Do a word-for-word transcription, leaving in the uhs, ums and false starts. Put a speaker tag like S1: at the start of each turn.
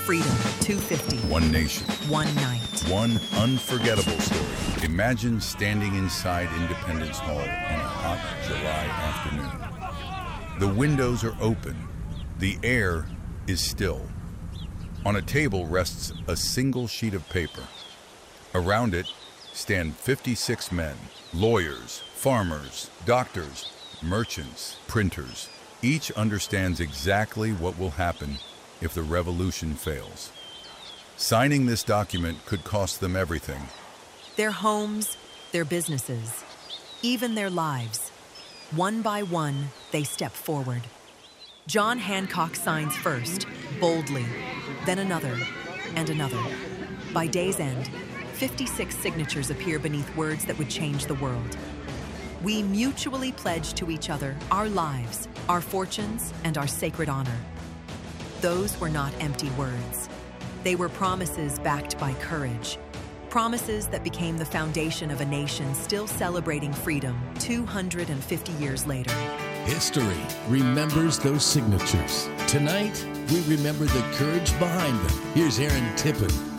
S1: Freedom, two fifty.
S2: One nation.
S1: One night.
S2: One unforgettable story. Imagine standing inside Independence Hall on a hot July afternoon. The windows are open. The air is still. On a table rests a single sheet of paper. Around it stand fifty-six men, lawyers, farmers, doctors, merchants, printers. Each understands exactly what will happen if the revolution fails. Signing this document could cost them everything.
S1: Their homes, their businesses, even their lives. One by one, they step forward. John Hancock signs first, boldly, then another, and another. By day's end, fifty-six signatures appear beneath words that would change the world. We mutually pledge to each other our lives, our fortunes, and our sacred honor. Those were not empty words. They were promises backed by courage. Promises that became the foundation of a nation still celebrating freedom two hundred fifty years later.
S3: History remembers those signatures. Tonight, we remember the courage behind them. Here's Aaron Tippin.